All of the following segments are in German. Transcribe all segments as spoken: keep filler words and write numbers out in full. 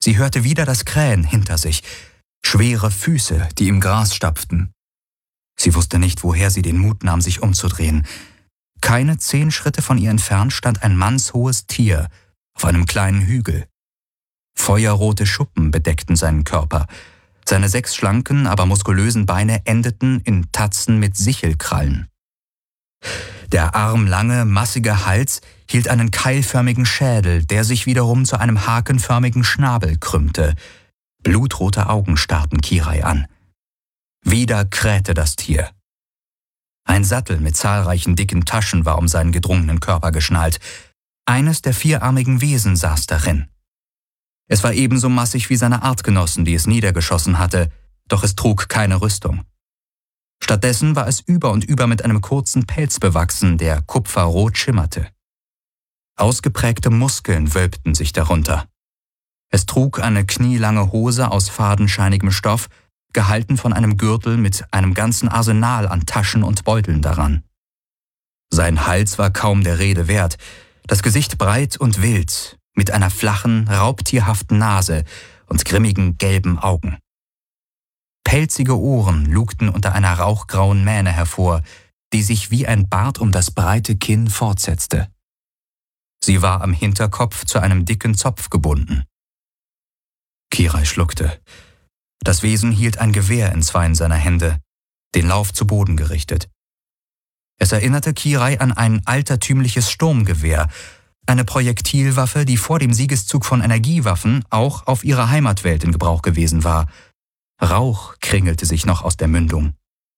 Sie hörte wieder das Krähen hinter sich, schwere Füße, die im Gras stapften. Sie wusste nicht, woher sie den Mut nahm, sich umzudrehen. Keine zehn Schritte von ihr entfernt stand ein mannshohes Tier auf einem kleinen Hügel. Feuerrote Schuppen bedeckten seinen Körper. Seine sechs schlanken, aber muskulösen Beine endeten in Tatzen mit Sichelkrallen. Der armlange, massige Hals hielt einen keilförmigen Schädel, der sich wiederum zu einem hakenförmigen Schnabel krümmte. Blutrote Augen starrten Kirai an. Wieder krähte das Tier. Ein Sattel mit zahlreichen dicken Taschen war um seinen gedrungenen Körper geschnallt. Eines der vierarmigen Wesen saß darin. Es war ebenso massig wie seine Artgenossen, die es niedergeschossen hatte, doch es trug keine Rüstung. Stattdessen war es über und über mit einem kurzen Pelz bewachsen, der kupferrot schimmerte. Ausgeprägte Muskeln wölbten sich darunter. Es trug eine knielange Hose aus fadenscheinigem Stoff, gehalten von einem Gürtel mit einem ganzen Arsenal an Taschen und Beuteln daran. Sein Hals war kaum der Rede wert, das Gesicht breit und wild, mit einer flachen, raubtierhaften Nase und grimmigen gelben Augen. Pelzige Ohren lugten unter einer rauchgrauen Mähne hervor, die sich wie ein Bart um das breite Kinn fortsetzte. Sie war am Hinterkopf zu einem dicken Zopf gebunden. Kirai schluckte. Das Wesen hielt ein Gewehr in zweien seiner Hände, den Lauf zu Boden gerichtet. Es erinnerte Kirai an ein altertümliches Sturmgewehr, eine Projektilwaffe, die vor dem Siegeszug von Energiewaffen auch auf ihrer Heimatwelt in Gebrauch gewesen war. Rauch kringelte sich noch aus der Mündung.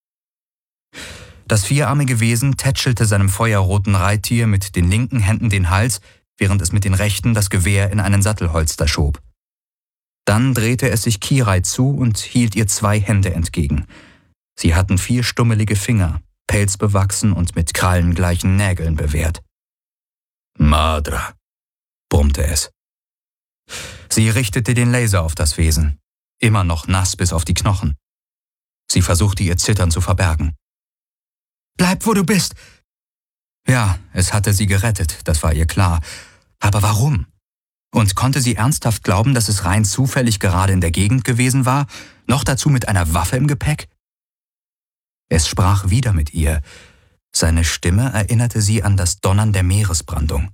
Das vierarmige Wesen tätschelte seinem feuerroten Reittier mit den linken Händen den Hals, während es mit den rechten das Gewehr in einen Sattelholster schob. Dann drehte es sich Kirai zu und hielt ihr zwei Hände entgegen. Sie hatten vier stummelige Finger, pelzbewachsen und mit krallengleichen Nägeln bewehrt. »Madra«, brummte es. Sie richtete den Laser auf das Wesen, immer noch nass bis auf die Knochen. Sie versuchte ihr Zittern zu verbergen. »Bleib, wo du bist!« Ja, es hatte sie gerettet, das war ihr klar. Aber warum? Und konnte sie ernsthaft glauben, dass es rein zufällig gerade in der Gegend gewesen war, noch dazu mit einer Waffe im Gepäck? Es sprach wieder mit ihr. Seine Stimme erinnerte sie an das Donnern der Meeresbrandung.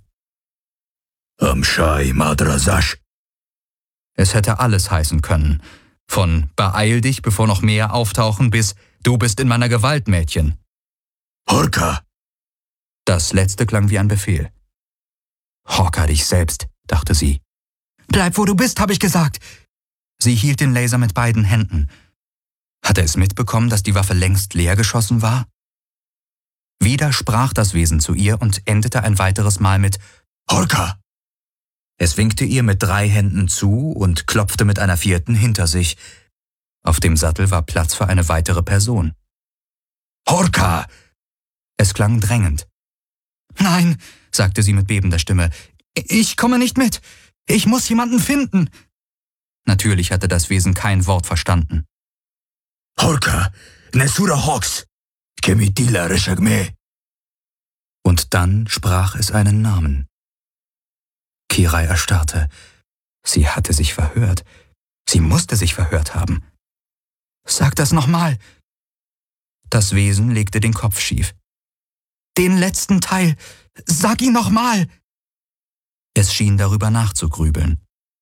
»Amshai Madrasash«. Es hätte alles heißen können. Von »Beeil dich, bevor noch mehr auftauchen« bis »Du bist in meiner Gewalt, Mädchen«. »Horka!« Das letzte klang wie ein Befehl. »Horka dich selbst«, dachte sie. »Bleib, wo du bist, habe ich gesagt!« Sie hielt den Laser mit beiden Händen. Hatte es mitbekommen, dass die Waffe längst leer geschossen war? Wieder sprach das Wesen zu ihr und endete ein weiteres Mal mit »Horka!« Es winkte ihr mit drei Händen zu und klopfte mit einer vierten hinter sich. Auf dem Sattel war Platz für eine weitere Person. »Horka!« Es klang drängend. »Nein«, sagte sie mit bebender Stimme, »ich komme nicht mit. Ich muss jemanden finden.« Natürlich hatte das Wesen kein Wort verstanden. »Horka, Nesura Hawks, Kemitila Reshagme.« Und dann sprach es einen Namen. Kirai erstarrte. Sie hatte sich verhört. Sie musste sich verhört haben. »Sag das nochmal!« Das Wesen legte den Kopf schief. »Den letzten Teil! Sag ihn nochmal!« Es schien darüber nachzugrübeln.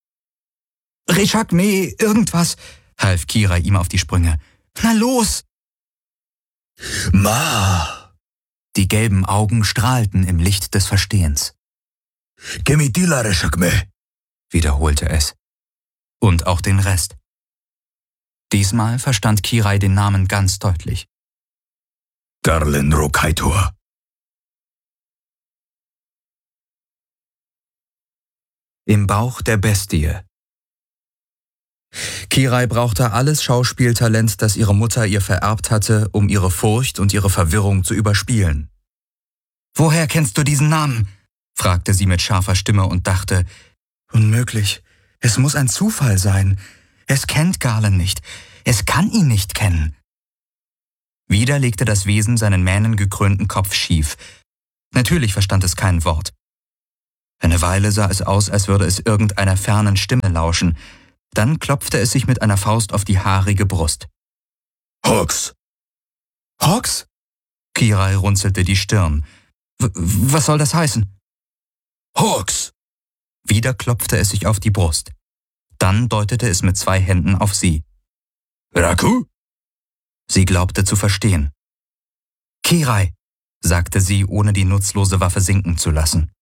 »Reshagme, irgendwas«, half Kirai ihm auf die Sprünge. »Na los!« »Ma!« Die gelben Augen strahlten im Licht des Verstehens. »Kemitila Reshagme«, wiederholte es. Und auch den Rest. Diesmal verstand Kirai den Namen ganz deutlich. »Garlen Rokaitor.« Im Bauch der Bestie. Kirai brauchte alles Schauspieltalent, das ihre Mutter ihr vererbt hatte, um ihre Furcht und ihre Verwirrung zu überspielen. »Woher kennst du diesen Namen?« fragte sie mit scharfer Stimme und dachte, »Unmöglich, es muss ein Zufall sein. Es kennt Garlen nicht, es kann ihn nicht kennen.« Wieder legte das Wesen seinen mähnengekrönten Kopf schief. Natürlich verstand es kein Wort. Eine Weile sah es aus, als würde es irgendeiner fernen Stimme lauschen. Dann klopfte es sich mit einer Faust auf die haarige Brust. »Hawks!« »Hawks?« Kirai runzelte die Stirn. W- was soll das heißen? »Hawks!« Wieder klopfte es sich auf die Brust. Dann deutete es mit zwei Händen auf sie. »Raku?« Sie glaubte zu verstehen. »Kirai«, sagte sie, ohne die nutzlose Waffe sinken zu lassen.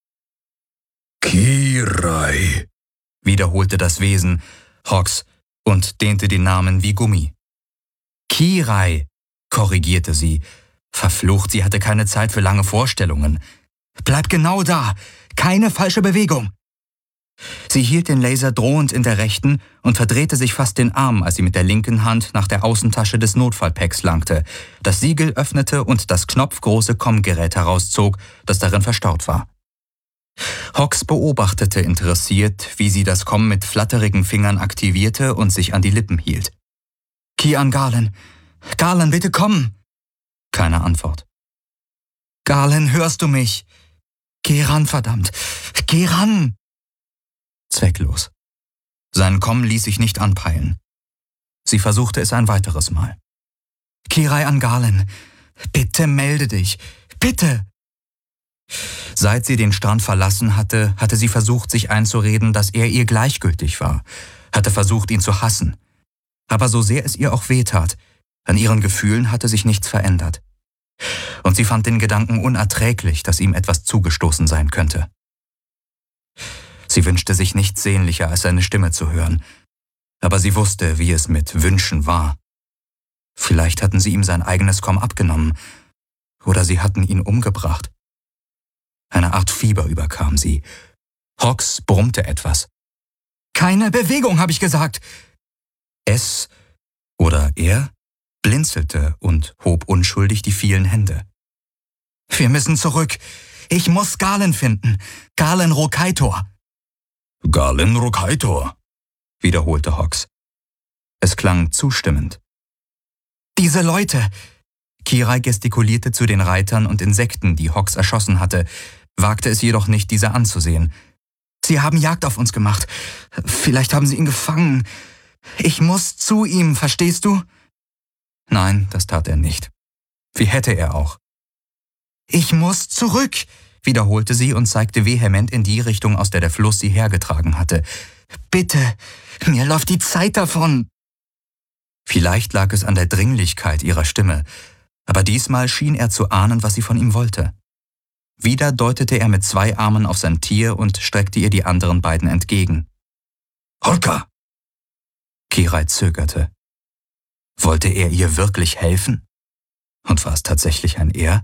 »Kirai«, wiederholte das Wesen, Hawks, und dehnte den Namen wie Gummi. »Kirai«, korrigierte sie. Verflucht, sie hatte keine Zeit für lange Vorstellungen. »Bleib genau da! Keine falsche Bewegung!« Sie hielt den Laser drohend in der rechten und verdrehte sich fast den Arm, als sie mit der linken Hand nach der Außentasche des Notfallpacks langte, das Siegel öffnete und das knopfgroße Kommgerät herauszog, das darin verstaut war. Hawks beobachtete interessiert, wie sie das Komm mit flatterigen Fingern aktivierte und sich an die Lippen hielt. »Kian Galen! Galen, bitte komm!« Keine Antwort. »Galen, hörst du mich? Geh ran, verdammt! Geh ran!« Zwecklos. Sein Komm ließ sich nicht anpeilen. Sie versuchte es ein weiteres Mal. »Kirai an Galen, bitte melde dich! Bitte!« Seit sie den Strand verlassen hatte, hatte sie versucht, sich einzureden, dass er ihr gleichgültig war, hatte versucht, ihn zu hassen. Aber so sehr es ihr auch wehtat, an ihren Gefühlen hatte sich nichts verändert. Und sie fand den Gedanken unerträglich, dass ihm etwas zugestoßen sein könnte. Sie wünschte sich nichts sehnlicher, als seine Stimme zu hören, aber sie wusste, wie es mit Wünschen war. Vielleicht hatten sie ihm sein eigenes Komm abgenommen, oder sie hatten ihn umgebracht. Eine Art Fieber überkam sie. Hawks brummte etwas. »Keine Bewegung, habe ich gesagt!« Es oder er blinzelte und hob unschuldig die vielen Hände. »Wir müssen zurück. Ich muss Galen finden. Galen Rokaitor.« »Galen Rokaitor«, wiederholte Hawks. Es klang zustimmend. »Diese Leute!« Kirai gestikulierte zu den Reitern und Insekten, die Hawks erschossen hatte, wagte es jedoch nicht, diese anzusehen. »Sie haben Jagd auf uns gemacht. Vielleicht haben sie ihn gefangen. Ich muss zu ihm, verstehst du?« Nein, das tat er nicht. Wie hätte er auch? »Ich muss zurück«, wiederholte sie und zeigte vehement in die Richtung, aus der der Fluss sie hergetragen hatte. »Bitte, mir läuft die Zeit davon.« Vielleicht lag es an der Dringlichkeit ihrer Stimme, aber diesmal schien er zu ahnen, was sie von ihm wollte. Wieder deutete er mit zwei Armen auf sein Tier und streckte ihr die anderen beiden entgegen. »Horka!« Kirai zögerte. Wollte er ihr wirklich helfen? Und war es tatsächlich ein Er?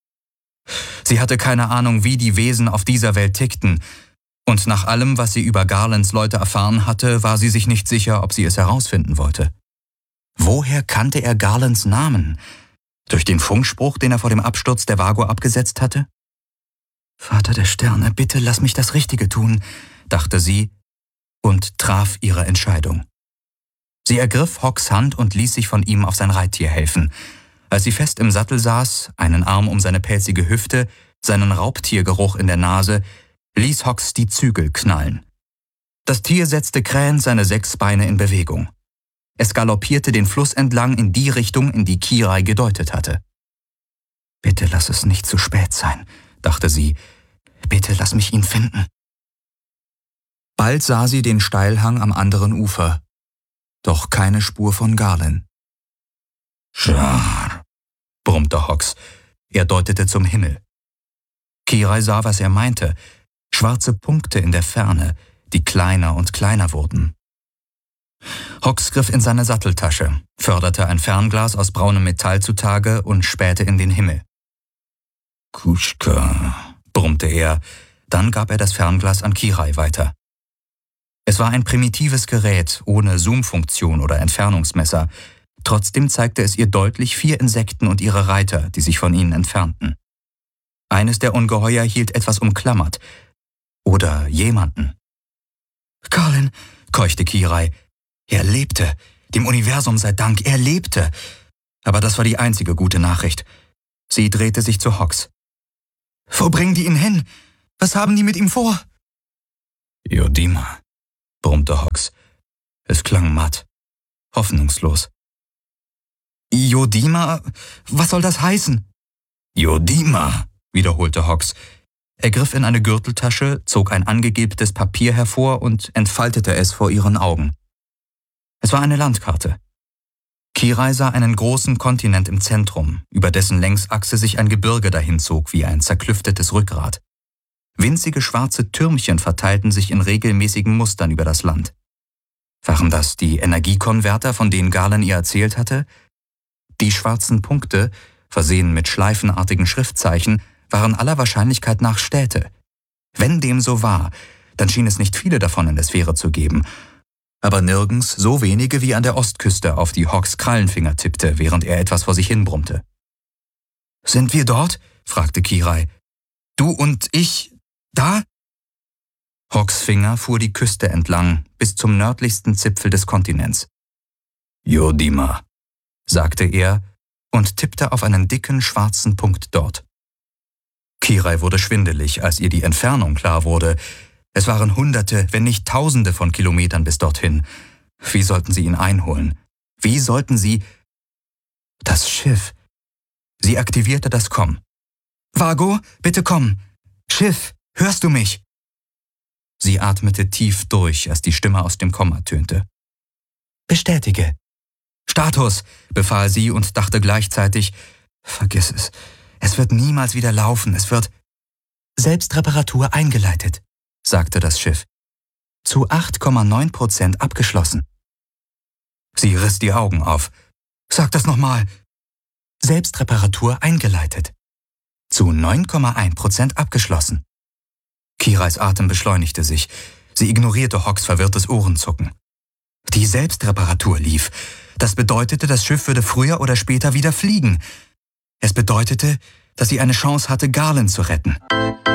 Sie hatte keine Ahnung, wie die Wesen auf dieser Welt tickten, und nach allem, was sie über Garlands Leute erfahren hatte, war sie sich nicht sicher, ob sie es herausfinden wollte. Woher kannte er Garlands Namen? Durch den Funkspruch, den er vor dem Absturz der Vago abgesetzt hatte? »Vater der Sterne, bitte lass mich das Richtige tun«, dachte sie und traf ihre Entscheidung. Sie ergriff Hawks Hand und ließ sich von ihm auf sein Reittier helfen. Als sie fest im Sattel saß, einen Arm um seine pelzige Hüfte, seinen Raubtiergeruch in der Nase, ließ Hawks die Zügel knallen. Das Tier setzte krähend seine sechs Beine in Bewegung. Es galoppierte den Fluss entlang in die Richtung, in die Kirai gedeutet hatte. »Bitte lass es nicht zu spät sein«, dachte sie. »Bitte lass mich ihn finden.« Bald sah sie den Steilhang am anderen Ufer, doch keine Spur von Galen. »Schar«, brummte Hawks. Er deutete zum Himmel. Kirai sah, was er meinte. Schwarze Punkte in der Ferne, die kleiner und kleiner wurden. Hawks griff in seine Satteltasche, förderte ein Fernglas aus braunem Metall zutage und spähte in den Himmel. »Kuschka«, brummte er, dann gab er das Fernglas an Kirai weiter. Es war ein primitives Gerät, ohne Zoomfunktion oder Entfernungsmesser. Trotzdem zeigte es ihr deutlich vier Insekten und ihre Reiter, die sich von ihnen entfernten. Eines der Ungeheuer hielt etwas umklammert. Oder jemanden. »Galen«, keuchte Kirai. Er lebte. Dem Universum sei Dank, er lebte. Aber das war die einzige gute Nachricht. Sie drehte sich zu Hawks. »Wo bringen die ihn hin? Was haben die mit ihm vor?« Yodima, brummte Hawks. Es klang matt, hoffnungslos. Yodima? Was soll das heißen? Yodima, wiederholte Hawks. Er griff in eine Gürteltasche, zog ein angeklebtes Papier hervor und entfaltete es vor ihren Augen. Es war eine Landkarte. Kirai sah einen großen Kontinent im Zentrum, über dessen Längsachse sich ein Gebirge dahinzog wie ein zerklüftetes Rückgrat. Winzige schwarze Türmchen verteilten sich in regelmäßigen Mustern über das Land. Waren das die Energiekonverter, von denen Galen ihr erzählt hatte? Die schwarzen Punkte, versehen mit schleifenartigen Schriftzeichen, waren aller Wahrscheinlichkeit nach Städte. Wenn dem so war, dann schien es nicht viele davon in der Sphäre zu geben, aber nirgends so wenige wie an der Ostküste, auf die Hawks Krallenfinger tippte, während er etwas vor sich hin brummte. »Sind wir dort?« fragte Kirai. »Du und ich da?« Hawks Finger fuhr die Küste entlang, bis zum nördlichsten Zipfel des Kontinents. Yodima, sagte er und tippte auf einen dicken schwarzen Punkt dort. Kirai wurde schwindelig, als ihr die Entfernung klar wurde. Es waren Hunderte, wenn nicht Tausende von Kilometern bis dorthin. Wie sollten sie ihn einholen? Wie sollten sie... Das Schiff. Sie aktivierte das Komm. »Vago, bitte komm! Schiff, hörst du mich?« Sie atmete tief durch, als die Stimme aus dem Komm ertönte. »Bestätige.« »Status«, befahl sie und dachte gleichzeitig, »Vergiss es. Es wird niemals wieder laufen. Es wird...« »Selbstreparatur eingeleitet«, sagte das Schiff. »Zu acht Komma neun Prozent abgeschlossen.« Sie riss die Augen auf. »Sag das nochmal.« »Selbstreparatur eingeleitet. Zu neun Komma eins Prozent abgeschlossen.« Kirais Atem beschleunigte sich. Sie ignorierte Hawks verwirrtes Ohrenzucken. Die Selbstreparatur lief. Das bedeutete, das Schiff würde früher oder später wieder fliegen. Es bedeutete, dass sie eine Chance hatte, Galen zu retten.